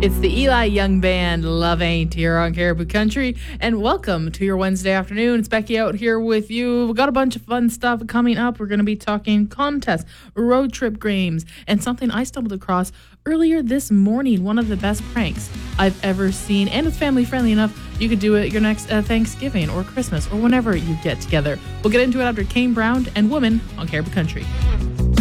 It's the Eli Young Band, Love Ain't, here on Caribou Country. And welcome to your Wednesday afternoon. It's Becky out here with you. We've got a bunch of fun stuff coming up. We're going to be talking contests, road trip games, and something I stumbled across earlier this morning. One of the best pranks I've ever seen. And it's family friendly enough. You could do it your next Thanksgiving or Christmas or whenever you get together. We'll get into it after Kane Brown and Woman on Caribou Country.